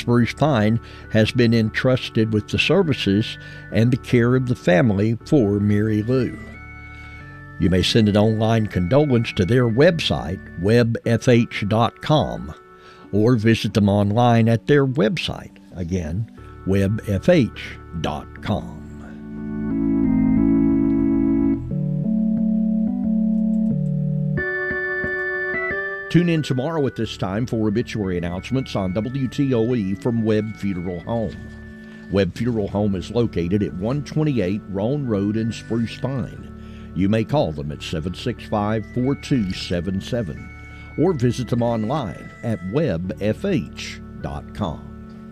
Spruce Pine has been entrusted with the services and the care of the family for Mary Lou. You may send an online condolence to their website, webfh.com, or visit them online at their website, again, webfh.com. Tune in tomorrow at this time for obituary announcements on WTOE from Webb Funeral Home. Webb Funeral Home is located at 128 Roan Road in Spruce Pine. You may call them at 765-4277 or visit them online at webfh.com.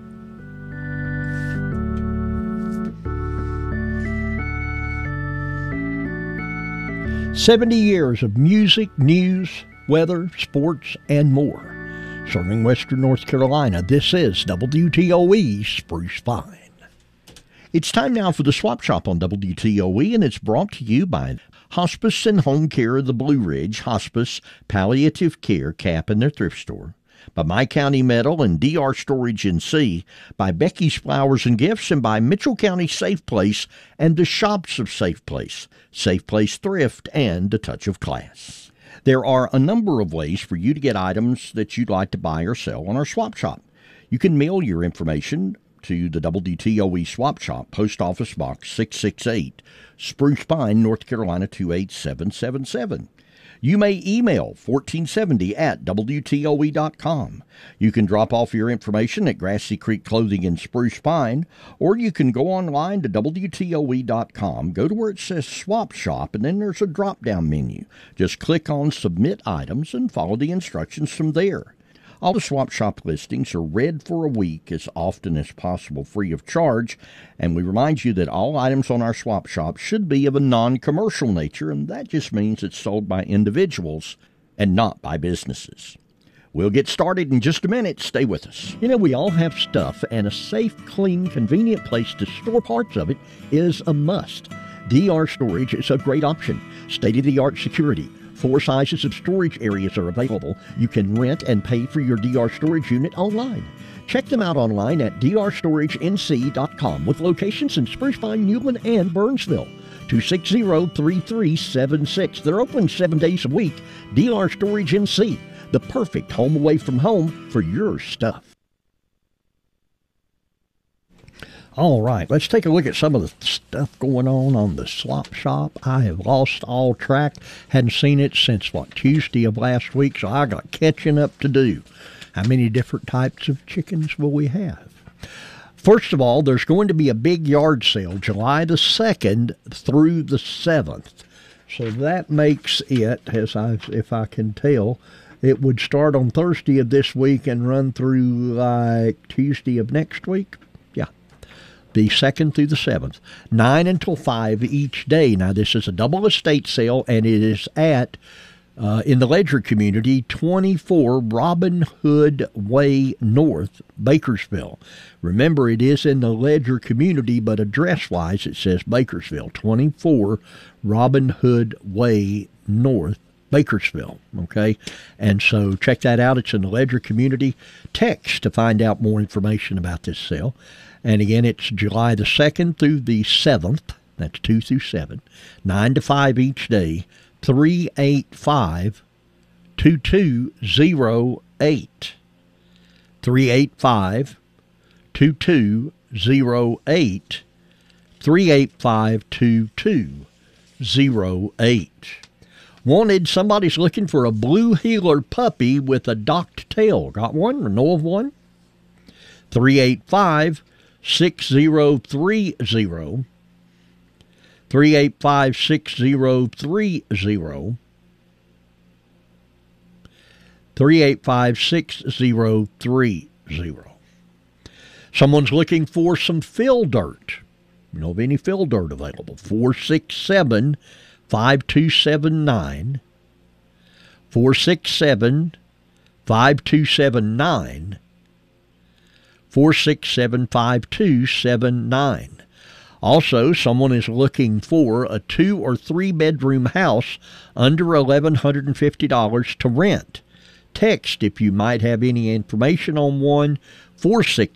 70 years of music, news, weather, sports, and more. Serving Western North Carolina, this is WTOE Spruce Pine. It's time now for the Swap Shop on WTOE, and it's brought to you by Hospice and Home Care of the Blue Ridge, Hospice, Palliative Care, CAP, and their thrift store. By My County Metal and DR Storage NC, by Becky's Flowers and Gifts, and by Mitchell County Safe Place and the Shops of Safe Place, Safe Place Thrift, and A Touch of Class. There are a number of ways for you to get items that you'd like to buy or sell on our Swap Shop. You can mail your information to the WTOE Swap Shop, Post Office Box 668, Spruce Pine, North Carolina 28777. You may email 1470@WTOE.com. You can drop off your information at Grassy Creek Clothing in Spruce Pine, or you can go online to WTOE.com, go to where it says Swap Shop, and then there's a drop-down menu. Just click on Submit Items and follow the instructions from there. All the Swap Shop listings are read for a week as often as possible free of charge, and we remind you that all items on our Swap Shop should be of a non-commercial nature, and that just means it's sold by individuals and not by businesses. We'll get started in just a minute. Stay with us. You know, we all have stuff, and a safe, clean, convenient place to store parts of it is a must. DR Storage is a great option. State-of-the-art security. 4 sizes of storage areas are available. You can rent and pay for your DR storage unit online. Check them out online at drstoragenc.com with locations in Spruce Pine, Newland, and Burnsville. 260-3376. They're open 7 days a week. DR Storage NC, the perfect home away from home for your stuff. All right, let's take a look at some of the stuff going on the Swap Shop. I have lost all track. Hadn't seen it since, Tuesday of last week, so I got catching up to do. How many different types of chickens will we have? First of all, there's going to be a big yard sale July the 2nd through the 7th. So that makes it, if I can tell, it would start on Thursday of this week and run through Tuesday of next week. The 2nd through the 7th, 9 until 5 each day. Now, this is a double estate sale, and it is at, in the Ledger community, 24 Robin Hood Way North, Bakersville. Remember, it is in the Ledger community, but address-wise, it says Bakersville, 24 Robin Hood Way North, Bakersville, okay? And so check that out. It's in the Ledger community. Text to find out more information about this sale. And again, it's July the 2nd through the 7th. That's 2 through 7. 9 to 5 each day. 385-2208. 385-2208. 385-2208. Wanted, somebody's looking for a blue heeler puppy with a docked tail. Got one or know of one? 385-6030. 385-6030. 385-6030. Someone's looking for some fill dirt. You know of any fill dirt available? 467-5279. 467-5279. 467-5279. Also, someone is looking for a 2 or 3 bedroom house under $1,150 to rent. Text if you might have any information on one,